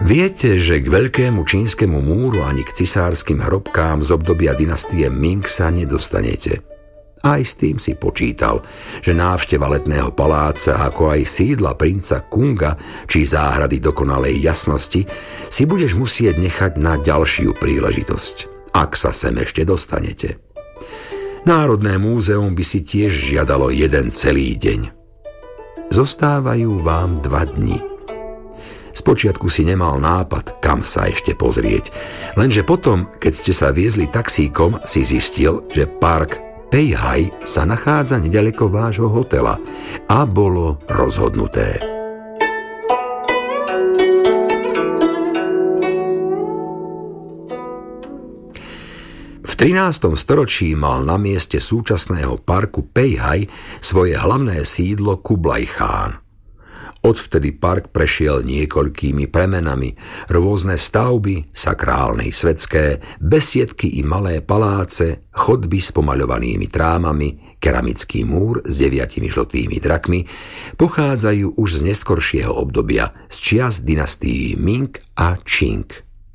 Viete, že k veľkému čínskemu múru ani k cisárskym hrobkám z obdobia dynastie Ming sa nedostanete. Aj s tým si počítal, že návšteva letného paláca, ako aj sídla princa Kunga či záhrady dokonalej jasnosti si budeš musieť nechať na ďalšiu príležitosť, ak sa sem ešte dostanete. Národné múzeum by si tiež žiadalo jeden celý deň. Zostávajú vám 2 dni. Spočiatku si nemal nápad, kam sa ešte pozrieť, lenže potom, keď ste sa viezli taxíkom, si zistil, že park Peihai sa nachádza neďaleko vášho hotela a bolo rozhodnuté. V 13. storočí mal na mieste súčasného parku Peihai svoje hlavné sídlo Kublaj Chán. Odvtedy park prešiel niekoľkými premenami, rôzne stavby, sakrálne, svetské, besiedky i malé paláce, chodby s pomaľovanými trámami, keramický múr s 9 žltými drakmi pochádzajú už z neskoršieho obdobia, z čias dynastií Ming a Qing.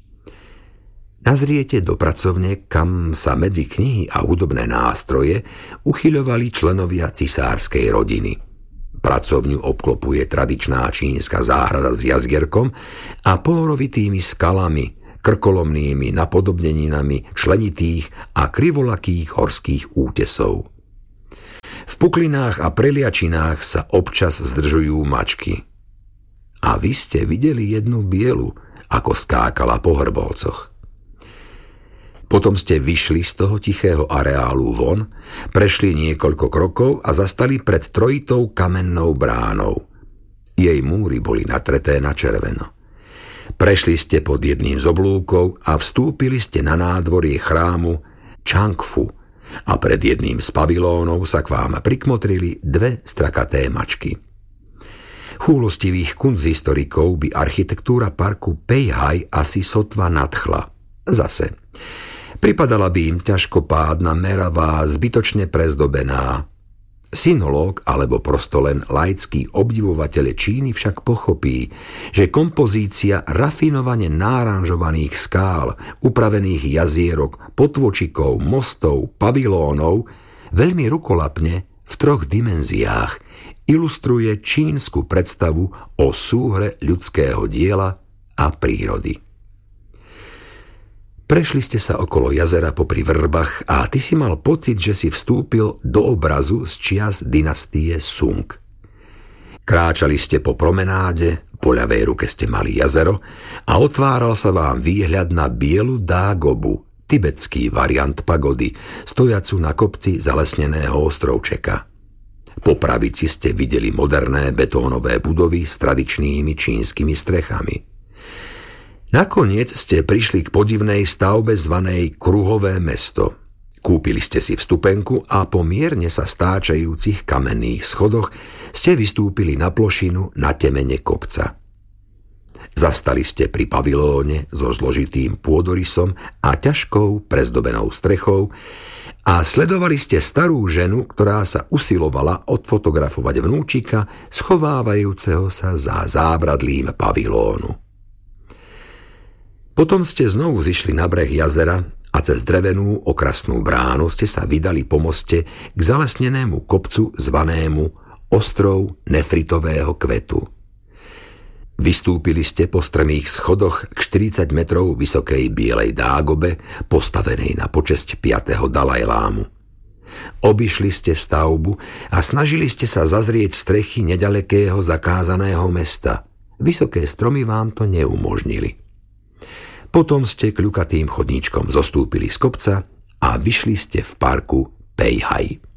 Nazriete do pracovne, kam sa medzi knihy a hudobné nástroje uchyľovali členovia cisárskej rodiny. Pracovňu obklopuje tradičná čínska záhrada s jazierkom a pohorovitými skalami, krkolomnými napodobneninami členitých a krivolakých horských útesov. V puklinách a preliačinách sa občas zdržujú mačky. A vy ste videli jednu bielu, ako skákala po hrbolcoch. Potom ste vyšli z toho tichého areálu von, prešli niekoľko krokov a zastali pred trojitou kamennou bránou. Jej múry boli natreté na červeno. Prešli ste pod jedným z oblúkov a vstúpili ste na nádvorie chrámu Changfu a pred jedným z pavilónov sa k vám prikmotrili 2 strakaté mačky. Chúlostivých kunsthistorikov by architektúra parku Peihai asi sotva nadchla. Zase. Pripadala by im ťažkopádna, meravá, zbytočne prezdobená. Sinológ alebo prosto len laický obdivovateľ Číny však pochopí, že kompozícia rafinovane náranžovaných skál, upravených jazierok, potôčikov, mostov, pavilónov veľmi rukolapne v 3 dimenziách ilustruje čínsku predstavu o súhre ľudského diela a prírody. Prešli ste sa okolo jazera popri vrbách a ty si mal pocit, že si vstúpil do obrazu z čias dynastie Sung. Kráčali ste po promenáde, po ľavej ruke ste mali jazero a otváral sa vám výhľad na bielu Dágobu, tibetský variant pagody, stojacu na kopci zalesneného ostrovčeka. Po pravici ste videli moderné betónové budovy s tradičnými čínskymi strechami. Nakoniec ste prišli k podivnej stavbe zvanej Kruhové mesto. Kúpili ste si vstupenku a po mierne sa stáčajúcich kamenných schodoch ste vystúpili na plošinu na temene kopca. Zastali ste pri pavilóne so zložitým pôdorysom a ťažkou prezdobenou strechou a sledovali ste starú ženu, ktorá sa usilovala odfotografovať vnúčika schovávajúceho sa za zábradlím pavilónu. Potom ste znovu zišli na breh jazera a cez drevenú okrasnú bránu ste sa vydali po moste k zalesnenému kopcu zvanému Ostrov nefritového kvetu. Vystúpili ste po strmých schodoch k 40 metrov vysokej bielej dágobe, postavenej na počesť 5. Dalajlámu. Obišli ste stavbu a snažili ste sa zazrieť strechy nedalekého zakázaného mesta. Vysoké stromy vám to neumožnili. Potom ste kľukatým chodníčkom zostúpili z kopca a vyšli ste v parku Peihai.